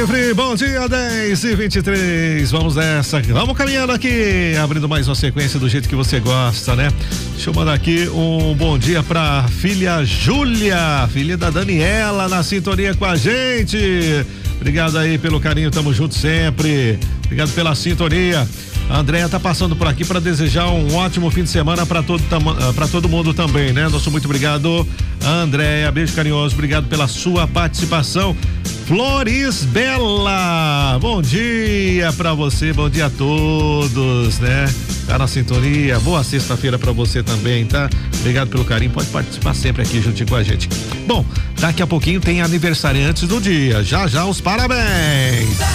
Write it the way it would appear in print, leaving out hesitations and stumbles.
Bom dia, 10h23. Vamos nessa. Vamos caminhando aqui, abrindo mais uma sequência do jeito que você gosta, né? Deixa eu mandar aqui um bom dia pra filha Júlia, filha da Daniela, na sintonia com a gente. Obrigado aí pelo carinho, tamo junto sempre. Obrigado pela sintonia. A Andréia tá passando por aqui para desejar um ótimo fim de semana para todo mundo também, né? Nosso muito obrigado, Andréia. Beijo carinhoso, obrigado pela sua participação. Flores Bela, bom dia pra você, bom dia a todos, né? Tá na sintonia, boa sexta-feira pra você também, tá? Obrigado pelo carinho, pode participar sempre aqui juntinho com a gente. Bom, daqui a pouquinho tem aniversariantes do dia, já os parabéns.